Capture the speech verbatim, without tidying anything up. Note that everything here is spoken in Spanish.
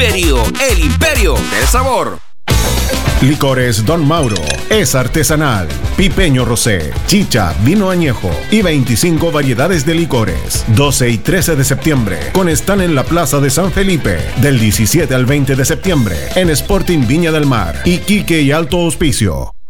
Imperio, el imperio del sabor. Licores Don Mauro es artesanal, pipeño rosé, chicha, vino añejo y veinticinco variedades de licores. doce y trece de septiembre con stand en la Plaza de San Felipe. Del diecisiete al veinte de septiembre en Sporting Viña del Mar, Iquique y Alto Hospicio.